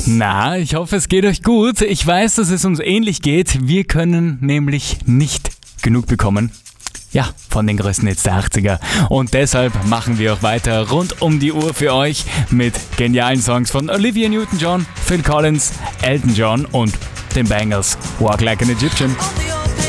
Na, ich hoffe, es geht euch gut. Ich weiß, dass es uns ähnlich geht. Wir können nämlich nicht genug bekommen. Ja, von den größten Hits der 80er. Und deshalb machen wir auch weiter rund um die Uhr für euch mit genialen Songs von Olivia Newton-John, Phil Collins, Elton John und den Bangles Walk Like an Egyptian.